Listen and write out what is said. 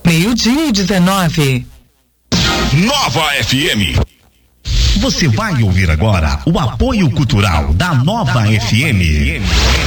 12:19. Nova FM. Você vai ouvir agora o apoio cultural da Nova FM.